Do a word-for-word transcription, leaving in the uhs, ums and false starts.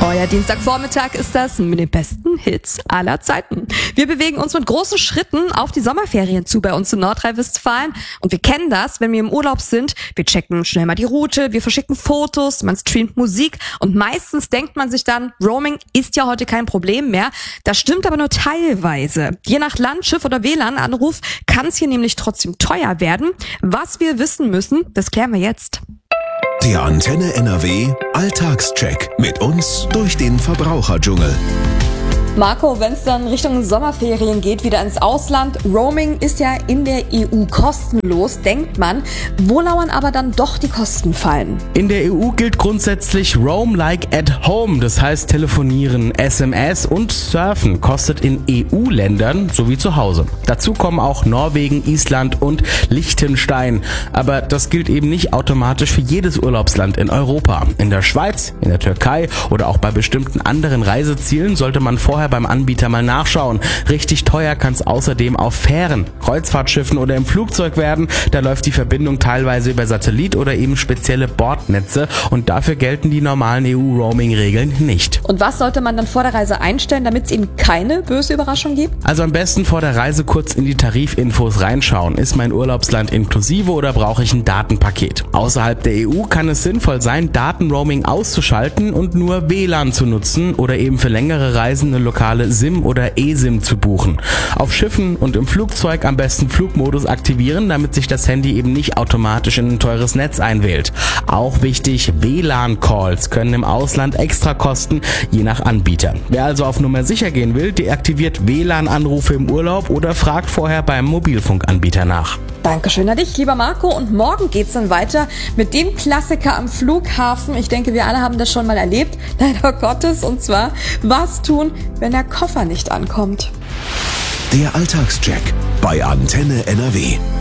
Euer Dienstagvormittag ist das mit den besten Hits aller Zeiten. Wir bewegen uns mit großen Schritten auf die Sommerferien zu bei uns in Nordrhein-Westfalen. Und wir kennen das, wenn wir im Urlaub sind. Wir checken schnell mal die Route, wir verschicken Fotos, man streamt Musik und meistens denkt man sich dann, Roaming ist ja heute kein Problem mehr. Das stimmt aber nur teilweise. Je nach Land, Schiff oder W L A N-Anruf kann es hier nämlich trotzdem teuer werden. Was wir wissen müssen, das klären wir jetzt. Der Antenne N R W Alltagscheck mit uns durch den Verbraucherdschungel. Marco, wenn es dann Richtung Sommerferien geht, wieder ins Ausland, Roaming ist ja in der E U kostenlos, denkt man. Wo lauern aber dann doch die Kostenfallen? In der E U gilt grundsätzlich Roam like at home, das heißt telefonieren, S M S und Surfen kostet in E U-Ländern sowie zu Hause. Dazu kommen auch Norwegen, Island und Liechtenstein. Aber das gilt eben nicht automatisch für jedes Urlaubsland in Europa. In der Schweiz, in der Türkei oder auch bei bestimmten anderen Reisezielen sollte man vorher beim Anbieter mal nachschauen. Richtig teuer kann es außerdem auf Fähren, Kreuzfahrtschiffen oder im Flugzeug werden. Da läuft die Verbindung teilweise über Satellit oder eben spezielle Bordnetze und dafür gelten die normalen E U-Roaming-Regeln nicht. Und was sollte man dann vor der Reise einstellen, damit es eben keine böse Überraschung gibt? Also am besten vor der Reise kurz in die Tarifinfos reinschauen. Ist mein Urlaubsland inklusive oder brauche ich ein Datenpaket? Außerhalb der E U kann es sinnvoll sein, Datenroaming auszuschalten und nur W L A N zu nutzen oder eben für längere Reisen eine lokale SIM oder eSIM zu buchen. Auf Schiffen und im Flugzeug am besten Flugmodus aktivieren, damit sich das Handy eben nicht automatisch in ein teures Netz einwählt. Auch wichtig, W L A N-Calls können im Ausland extra kosten, je nach Anbieter. Wer also auf Nummer sicher gehen will, deaktiviert W L A N-Anrufe im Urlaub oder fragt vorher beim Mobilfunkanbieter nach. Dankeschön an dich, lieber Marco. Und morgen geht's dann weiter mit dem Klassiker am Flughafen. Ich denke, wir alle haben das schon mal erlebt, leider Gottes. Und zwar, was tun, wenn der Koffer nicht ankommt? Der Alltagscheck bei Antenne N R W.